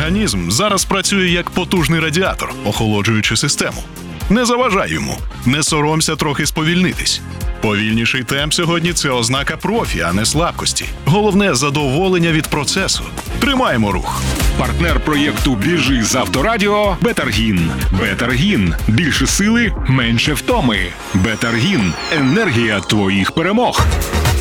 організм зараз працює як потужний радіатор, охолоджуючи систему. Не заважай йому, не соромся трохи сповільнитись. Повільніший темп сьогодні – це ознака профі, а не слабкості. Головне – задоволення від процесу. Тримаємо рух. Партнер проєкту «Біжи з Авторадіо» – Бетаргін. Бетаргін – більше сили, менше втоми. Бетаргін – енергія твоїх перемог.